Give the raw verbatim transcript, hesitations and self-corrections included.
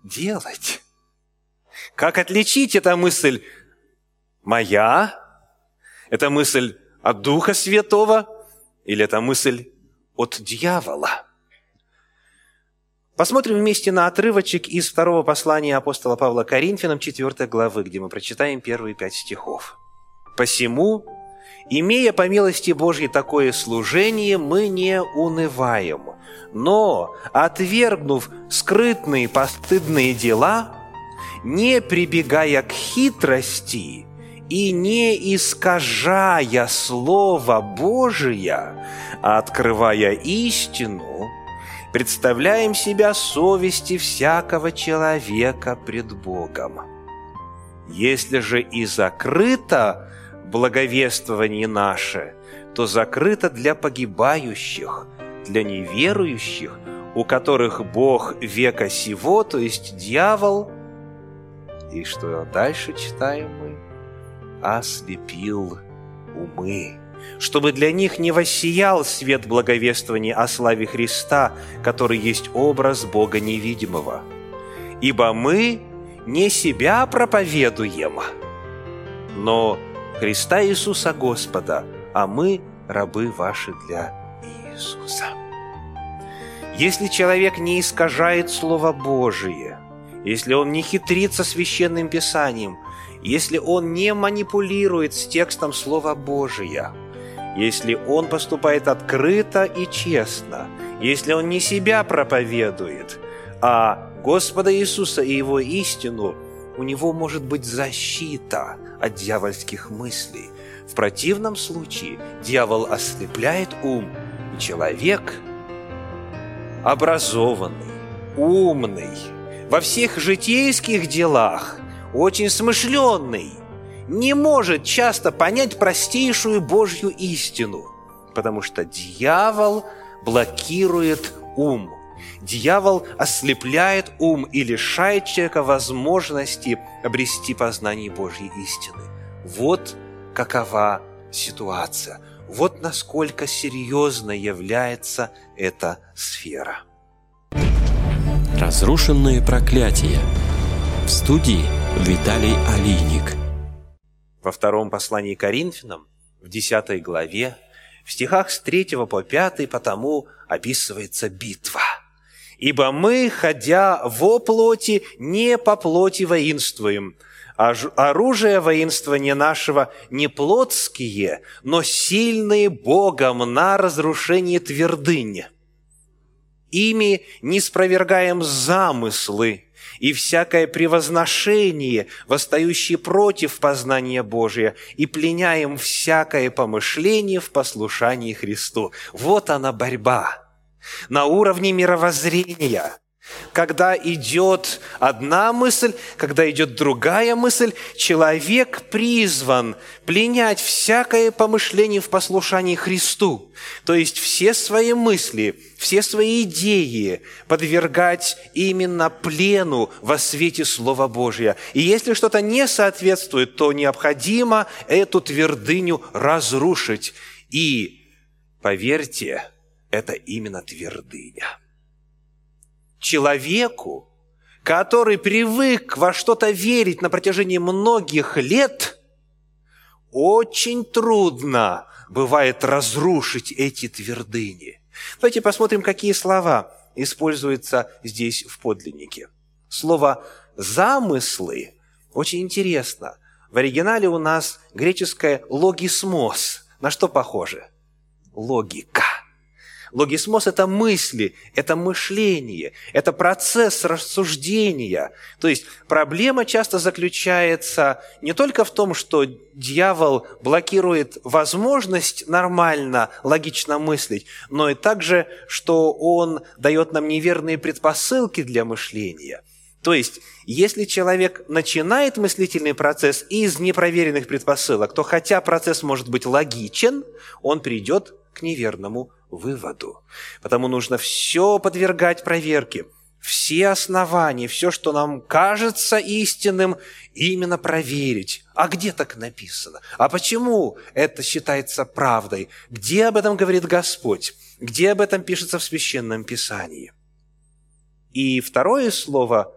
делать? Как отличить эту мысль моя, это мысль от Духа Святого или это мысль от дьявола? Посмотрим вместе на отрывочек из второго послания апостола Павла к Коринфянам, четвёртой главы, где мы прочитаем первые пять стихов. «Посему, имея по милости Божьей такое служение, мы не унываем, но, отвергнув скрытные постыдные дела, не прибегая к хитрости и не искажая Слово Божие, а открывая истину, представляем себя совести всякого человека пред Богом. Если же и закрыто благовествование наше, то закрыто для погибающих, для неверующих, у которых Бог века сего, то есть дьявол, и что дальше читаем мы, ослепил умы, чтобы для них не воссиял свет благовествования о славе Христа, который есть образ Бога невидимого. Ибо мы не себя проповедуем, но Христа Иисуса Господа, а мы рабы ваши для Иисуса». Если человек не искажает Слово Божие, если он не хитрит со Священным Писанием, если он не манипулирует с текстом Слова Божия, если он поступает открыто и честно, если он не себя проповедует, а Господа Иисуса и Его истину, у него может быть защита от дьявольских мыслей. В противном случае дьявол ослепляет ум, и человек образованный, умный, во всех житейских делах, очень смышленный, не может часто понять простейшую Божью истину, потому что дьявол блокирует ум. Дьявол ослепляет ум и лишает человека возможности обрести познание Божьей истины. Вот какова ситуация. Вот насколько серьезно является эта сфера. Разрушенные проклятия. В студии Виталий Алийник. Во втором послании к Коринфянам, в десятой главе, в стихах с третьего по пятый, потому описывается битва. «Ибо мы, ходя во плоти, не по плоти воинствуем, а оружие воинствования нашего не плотские, но сильные Богом на разрушение твердынь. Ими не спровергаем замыслы и всякое превозношение, восстающее против познания Божия, и пленяем всякое помышление в послушании Христу». Вот она борьба на уровне мировоззрения. Когда идет одна мысль, когда идет другая мысль, человек призван пленять всякое помышление в послушании Христу. То есть все свои мысли, все свои идеи подвергать именно плену во свете Слова Божия. И если что-то не соответствует, то необходимо эту твердыню разрушить. И, поверьте, это именно твердыня. Человеку, который привык во что-то верить на протяжении многих лет, очень трудно бывает разрушить эти твердыни. Давайте посмотрим, какие слова используются здесь в подлиннике. Слово «замыслы» очень интересно. В оригинале у нас греческое «логисмос». На что похоже? Логика. Логисмос – это мысли, это мышление, это процесс рассуждения. То есть проблема часто заключается не только в том, что дьявол блокирует возможность нормально, логично мыслить, но и также, что он дает нам неверные предпосылки для мышления. То есть, если человек начинает мыслительный процесс из непроверенных предпосылок, то хотя процесс может быть логичен, он придет к неверному выводу. Потому нужно все подвергать проверке, все основания, все, что нам кажется истинным, именно проверить. А где так написано? А почему это считается правдой? Где об этом говорит Господь? Где об этом пишется в Священном Писании? И второе слово